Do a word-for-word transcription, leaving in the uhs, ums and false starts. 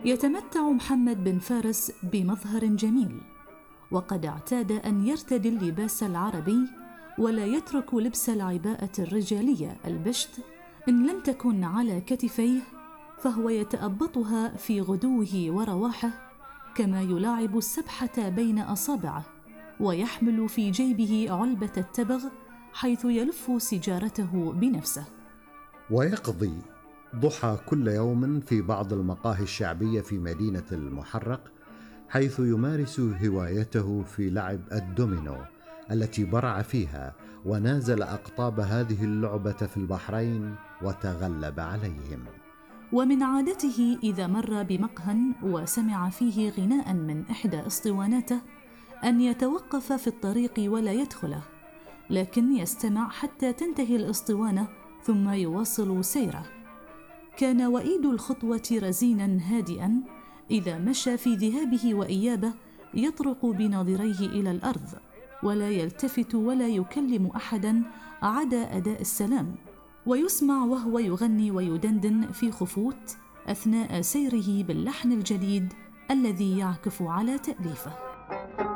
يتمتع محمد بن فارس بمظهر جميل، وقد اعتاد أن يرتدي اللباس العربي ولا يترك لبس العباءة الرجالية البشت إن لم تكن على كتفيه، فهو يتأبطها في غدوه ورواحه، كما يلاعب السبحة بين أصابعه، ويحمل في جيبه علبة التبغ حيث يلف سجارته بنفسه. ويقضي ضحى كل يوم في بعض المقاهي الشعبية في مدينة المحرق، حيث يمارس هوايته في لعب الدومينو التي برع فيها، ونازل أقطاب هذه اللعبة في البحرين وتغلب عليهم. ومن عادته إذا مر بمقهى وسمع فيه غناء من إحدى أسطواناته أن يتوقف في الطريق ولا يدخله، لكن يستمع حتى تنتهي الأسطوانة ثم يواصل سيره. كان وئيد الخطوة رزينا هادئا، إذا مشى في ذهابه وإيابه يطرق بناظريه إلى الأرض، ولا يلتفت ولا يكلم أحدا عدا أداء السلام، ويسمع وهو يغني ويدندن في خفوت أثناء سيره باللحن الجديد الذي يعكف على تأليفه.